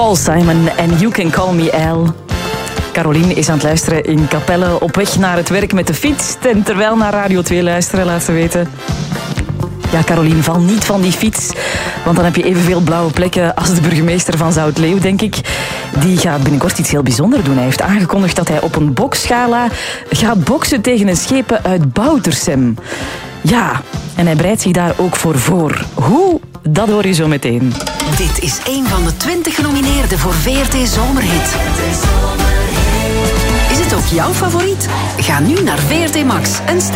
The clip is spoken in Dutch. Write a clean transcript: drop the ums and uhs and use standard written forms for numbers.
Paul Simon en You Can Call Me Al. Caroline is aan het luisteren in Capelle op weg naar het werk met de fiets. En terwijl naar Radio 2 luisteren, laat ze weten. Ja, Caroline, val niet van die fiets. Want dan heb je evenveel blauwe plekken als de burgemeester van Zoutleeuw, denk ik. Die gaat binnenkort iets heel bijzonders doen. Hij heeft aangekondigd dat hij op een boksgala gaat boksen tegen een schepen uit Boutersem. Ja, en hij bereidt zich daar ook voor. Hoe? Dat hoor je zo meteen. Dit is een van de 20 genomineerden voor VRT Zomerhit. Is het ook jouw favoriet? Ga nu naar VRT Max en